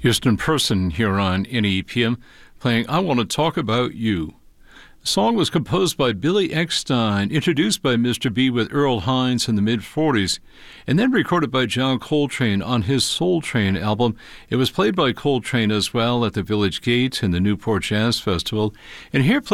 Houston Person here on NEPM, playing I Want to Talk About You. The song was composed by Billy Eckstine, introduced by Mr. B with Earl Hines in the mid-40s, and then recorded by John Coltrane on his Soul Train album. It was played by Coltrane as well at the Village Gate and the Newport Jazz Festival, and here